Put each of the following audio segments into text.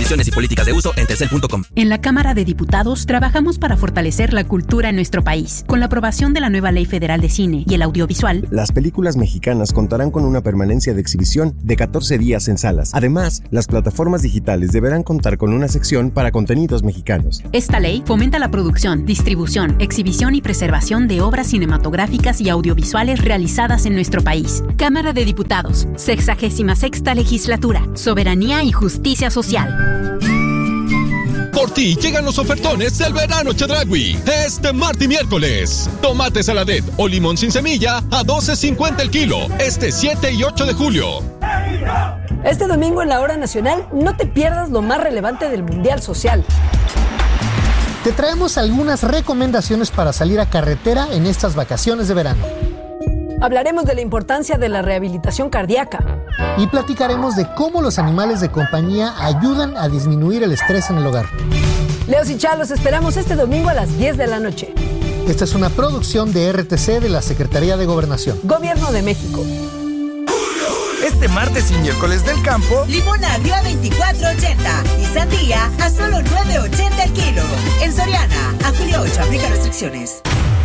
Condiciones y políticas de uso en telcel.com. En la Cámara de Diputados trabajamos para fortalecer la cultura en nuestro país. Con la aprobación de la nueva Ley Federal de Cine y el Audiovisual, las películas mexicanas contarán con una permanencia de exhibición de 14 días en salas. Además, las plataformas digitales deberán contar con una sección para contenidos mexicanos. Esta ley fomenta la producción, distribución, exhibición y preservación de obras cinematográficas y audiovisuales realizadas en nuestro país. Cámara de Diputados, 66ª Legislatura, Soberanía y Justicia Social. Por ti llegan los ofertones del verano Chedraui. Este martes y miércoles. Tomate saladet o limón sin semilla a $12.50 el kilo. Este 7 y 8 de julio. Este domingo en la Hora Nacional no te pierdas lo más relevante del Mundial Social. Te traemos algunas recomendaciones para salir a carretera en estas vacaciones de verano. Hablaremos de la importancia de la rehabilitación cardíaca. Y platicaremos de cómo los animales de compañía ayudan a disminuir el estrés en el hogar. Leos y Chá, los esperamos este domingo a las 10 de la noche. Esta es una producción de RTC de la Secretaría de Gobernación. Gobierno de México. Este martes y miércoles del campo, limón arriba 24.80 y sandía a solo 9.80 el kilo. En Soriana, a julio 8, aplica restricciones.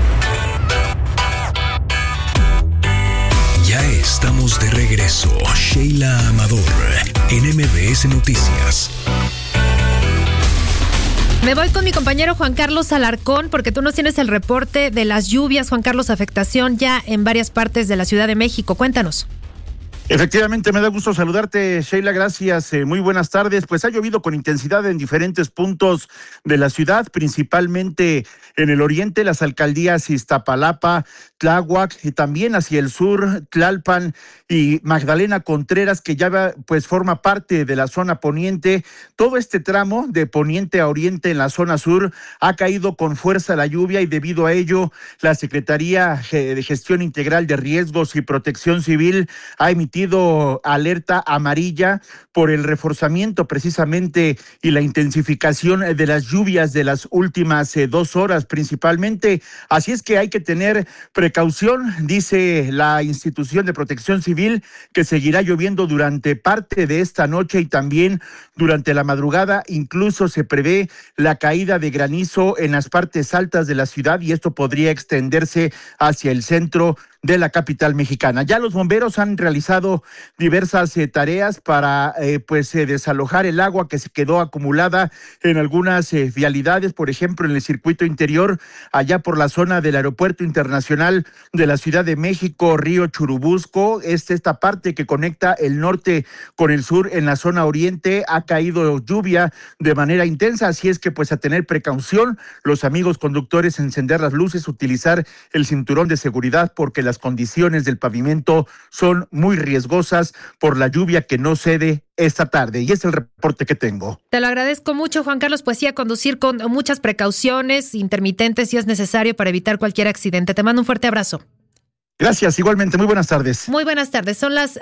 Ya estamos de regreso. Sheila Amador, en MBS Noticias. Me voy con mi compañero Juan Carlos Alarcón, porque tú nos tienes el reporte de las lluvias, Juan Carlos, afectación ya en varias partes de la Ciudad de México. Cuéntanos. Efectivamente, me da gusto saludarte, Sheila, gracias, muy buenas tardes. Pues ha llovido con intensidad en diferentes puntos de la ciudad, principalmente en el oriente, las alcaldías Iztapalapa, Tláhuac y también hacia el sur, Tlalpan y Magdalena Contreras, que ya pues forma parte de la zona poniente. Todo este tramo de poniente a oriente en la zona sur ha caído con fuerza la lluvia y debido a ello la Secretaría de Gestión Integral de Riesgos y Protección Civil ha emitido alerta amarilla por el reforzamiento precisamente y la intensificación de las lluvias de las últimas 2 horas principalmente. Así es que hay que tener precaución, dice la institución de Protección Civil, que seguirá lloviendo durante parte de esta noche y también durante la madrugada. Incluso se prevé la caída de granizo en las partes altas de la ciudad y esto podría extenderse hacia el centro de la capital mexicana. Ya los bomberos han realizado diversas tareas para desalojar el agua que se quedó acumulada en algunas vialidades, por ejemplo en el circuito interior, allá por la zona del Aeropuerto Internacional de la Ciudad de México, Río Churubusco, esta parte que conecta el norte con el sur en la zona oriente, ha caído lluvia de manera intensa, así es que pues a tener precaución, los amigos conductores, encender las luces, utilizar el cinturón de seguridad porque las condiciones del pavimento son muy riesgosas por la lluvia que no cede esta tarde. Y es el reporte que tengo. Te lo agradezco mucho, Juan Carlos. Pues sí, a conducir con muchas precauciones, intermitentes si es necesario para evitar cualquier accidente. Te mando un fuerte abrazo. Gracias, igualmente. Muy buenas tardes. Muy buenas tardes. Son las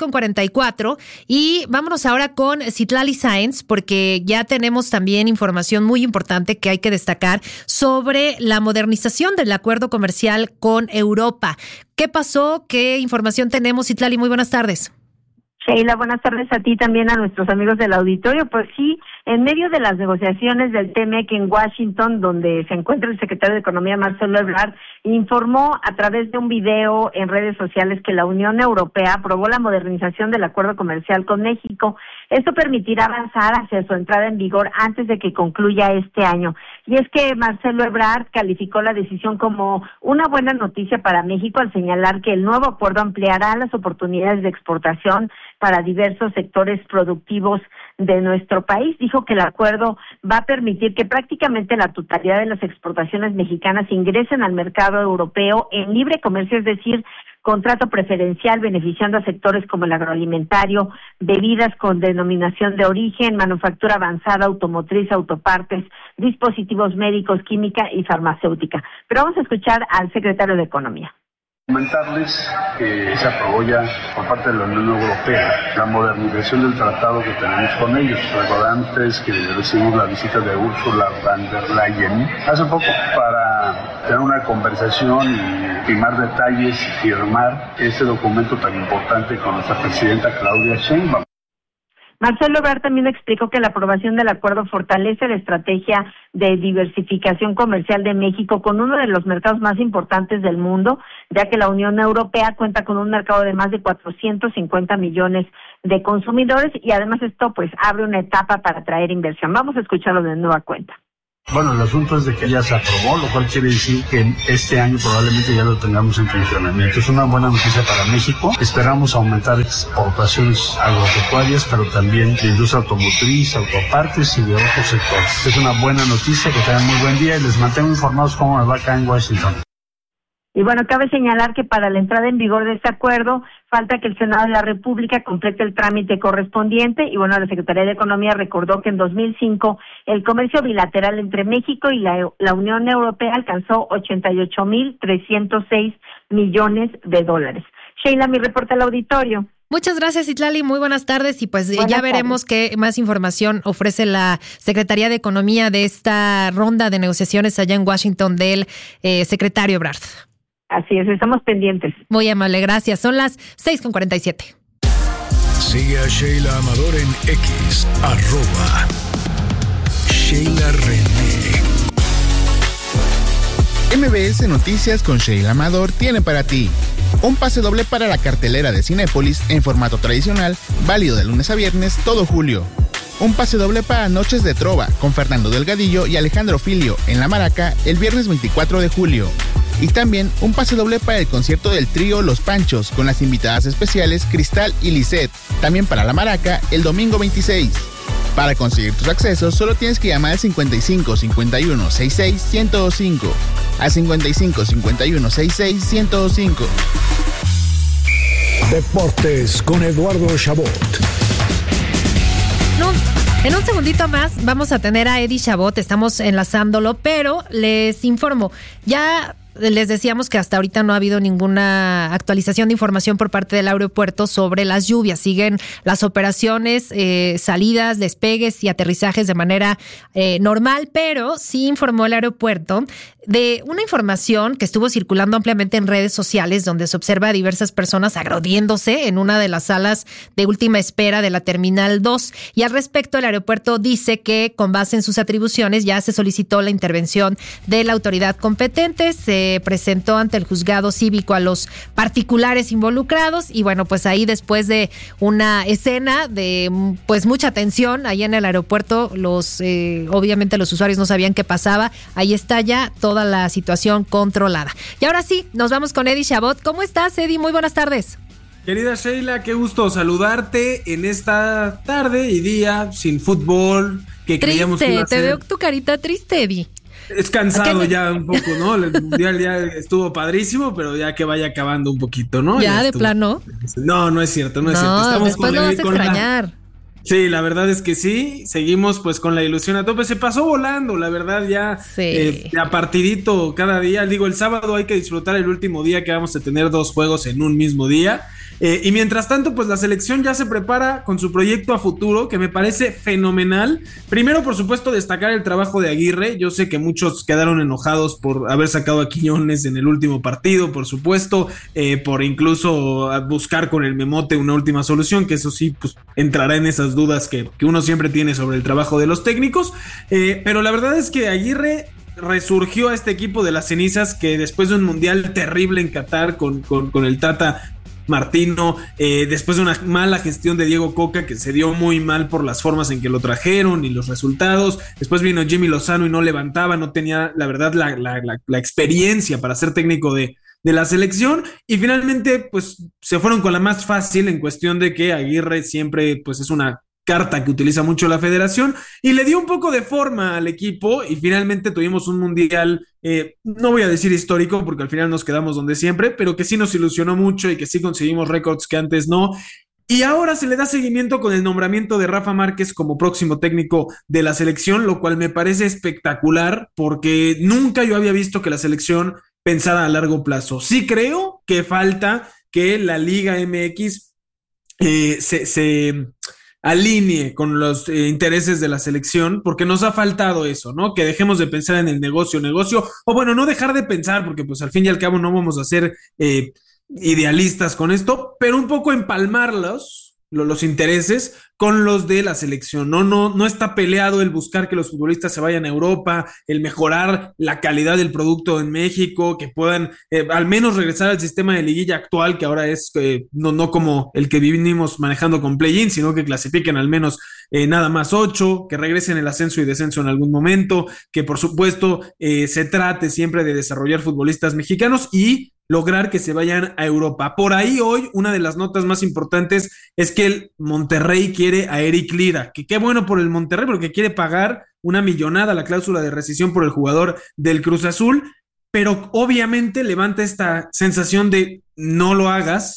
6:44 y vámonos ahora con Citlali Sáenz, porque ya tenemos también información muy importante que hay que destacar sobre la modernización del acuerdo comercial con Europa. ¿Qué pasó? ¿Qué información tenemos, Citlali? Muy buenas tardes. Sheila, buenas tardes a ti, también a nuestros amigos del auditorio. Pues sí, en medio de las negociaciones del TMEC en Washington, donde se encuentra el secretario de Economía, Marcelo Ebrard, informó a través de un video en redes sociales que la Unión Europea aprobó la modernización del acuerdo comercial con México. Esto permitirá avanzar hacia su entrada en vigor antes de que concluya este año. Y es que Marcelo Ebrard calificó la decisión como una buena noticia para México al señalar que el nuevo acuerdo ampliará las oportunidades de exportación para diversos sectores productivos de nuestro país. Dijo que el acuerdo va a permitir que prácticamente la totalidad de las exportaciones mexicanas ingresen al mercado europeo en libre comercio, es decir, contrato preferencial beneficiando a sectores como el agroalimentario, bebidas con denominación de origen, manufactura avanzada, automotriz, autopartes, dispositivos médicos, química y farmacéutica. Pero vamos a escuchar al secretario de Economía. Comentarles que se aprobó ya por parte de la Unión Europea la modernización del tratado que tenemos con ellos. Recordarán ustedes que recibimos la visita de Ursula von der Leyen hace poco para tener una conversación y firmar detalles y firmar este documento tan importante con nuestra presidenta Claudia Sheinbaum. Marcelo Ebrard también explicó que la aprobación del acuerdo fortalece la estrategia de diversificación comercial de México con uno de los mercados más importantes del mundo, ya que la Unión Europea cuenta con un mercado de más de 450 millones de consumidores y además esto pues abre una etapa para atraer inversión. Vamos a escucharlo de nueva cuenta. Bueno, el asunto es de que ya se aprobó, lo cual quiere decir que este año probablemente ya lo tengamos en funcionamiento. Es una buena noticia para México. Esperamos aumentar exportaciones agropecuarias, pero también de industria automotriz, autopartes y de otros sectores. Es una buena noticia, que tengan muy buen día y les mantengo informados cómo me va acá en Washington. Y bueno, cabe señalar que para la entrada en vigor de este acuerdo falta que el Senado de la República complete el trámite correspondiente y bueno, la Secretaría de Economía recordó que en 2005 el comercio bilateral entre México y la Unión Europea alcanzó 88,306 millones de dólares. Sheila, mi reporte al auditorio. Muchas gracias, Citlali. Muy buenas tardes y pues ya veremos qué más información ofrece la Secretaría de Economía de esta ronda de negociaciones allá en Washington del secretario Ebrard. Así es, estamos pendientes. Muy amable, gracias. Son las 6:47. Sigue a Sheila Amador en X, @Sheila René. MBS Noticias con Sheila Amador tiene para ti un pase doble para la cartelera de Cinépolis en formato tradicional, válido de lunes a viernes todo julio. Un pase doble para Noches de Trova con Fernando Delgadillo y Alejandro Filio en La Maraca el viernes 24 de julio. Y también un pase doble para el concierto del trío Los Panchos con las invitadas especiales Cristal y Lisette, también para La Maraca el domingo 26. Para conseguir tus accesos solo tienes que llamar al 55 51 66 1025. Al 55 51 66 1025. Deportes con Eduardo Chabot. En un segundito más vamos a tener a Eddie Chabot, estamos enlazándolo, pero les informo, ya les decíamos que hasta ahorita no ha habido ninguna actualización de información por parte del aeropuerto sobre las lluvias. Siguen las operaciones, salidas, despegues y aterrizajes de manera normal, pero sí informó el aeropuerto de una información que estuvo circulando ampliamente en redes sociales, donde se observa a diversas personas agrediéndose en una de las salas de última espera de la Terminal 2. Y al respecto, el aeropuerto dice que con base en sus atribuciones ya se solicitó la intervención de la autoridad competente, se presentó ante el juzgado cívico a los particulares involucrados y bueno, pues ahí después de una escena de pues mucha tensión ahí en el aeropuerto, obviamente los usuarios no sabían qué pasaba, ahí está ya toda la situación controlada. Y ahora sí, nos vamos con Eddie Chabot. ¿Cómo estás, Eddie? Muy buenas tardes. Querida Sheila, qué gusto saludarte en esta tarde y día sin fútbol que creíamos que iba a ser. Te veo tu carita triste, Eddie. Es cansado ya un poco, ¿no? El mundial ya estuvo padrísimo, pero ya que vaya acabando un poquito, ¿no? Ya de plano. No es cierto, no es cierto. Estamos después lo vas a extrañar. Sí, la verdad es que sí, seguimos pues con la ilusión a tope, se pasó volando, la verdad ya, a partidito cada día, digo el sábado hay que disfrutar el último día que vamos a tener 2 juegos en un mismo día, y mientras tanto pues la selección ya se prepara con su proyecto a futuro que me parece fenomenal. Primero por supuesto destacar el trabajo de Aguirre, yo sé que muchos quedaron enojados por haber sacado a Quiñones en el último partido, por supuesto, por incluso buscar con el memote una última solución, que eso sí pues entrará en esas dudas que uno siempre tiene sobre el trabajo de los técnicos, pero la verdad es que Aguirre resurgió a este equipo de las cenizas que después de un mundial terrible en Qatar con el Tata Martino, después de una mala gestión de Diego Coca que se dio muy mal por las formas en que lo trajeron y los resultados, después vino Jimmy Lozano y no levantaba, no tenía la verdad la experiencia para ser técnico de la selección, y finalmente pues se fueron con la más fácil en cuestión de que Aguirre siempre pues es una carta que utiliza mucho la federación y le dio un poco de forma al equipo y finalmente tuvimos un mundial, no voy a decir histórico porque al final nos quedamos donde siempre, pero que sí nos ilusionó mucho y que sí conseguimos récords que antes no. Y ahora se le da seguimiento con el nombramiento de Rafa Márquez como próximo técnico de la selección, lo cual me parece espectacular porque nunca yo había visto que la selección pensara a largo plazo. Sí creo que falta que la Liga MX se alinee con los intereses de la selección, porque nos ha faltado eso, ¿no? Que dejemos de pensar en el negocio, o bueno, no dejar de pensar, porque pues al fin y al cabo no vamos a ser idealistas con esto, pero un poco empalmarlos los intereses con los de la selección. No está peleado el buscar que los futbolistas se vayan a Europa, el mejorar la calidad del producto en México, que puedan al menos regresar al sistema de liguilla actual, que ahora es no como el que vinimos manejando con play-in, sino que clasifiquen al menos nada más 8, que regresen el ascenso y descenso en algún momento, que por supuesto se trate siempre de desarrollar futbolistas mexicanos y lograr que se vayan a Europa. Por ahí hoy una de las notas más importantes es que el Monterrey quiere a Eric Lira, que qué bueno por el Monterrey porque quiere pagar una millonada la cláusula de rescisión por el jugador del Cruz Azul, pero obviamente levanta esta sensación de no lo hagas